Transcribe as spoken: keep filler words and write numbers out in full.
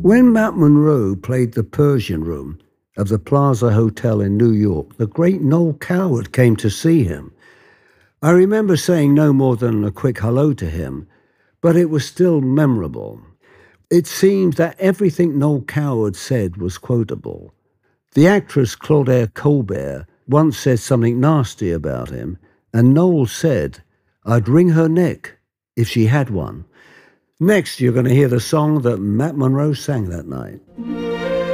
When Matt Monro played the Persian Room of the Plaza Hotel in New York, the great Noel Coward came to see him. I remember saying no more than a quick hello to him, but it was still memorable. It seems that everything Noel Coward said was quotable. The actress Claudette Colbert once said something nasty about him, and Noel said, "I'd wring her neck if she had one." Next, you're going to hear the song that Matt Monro sang that night.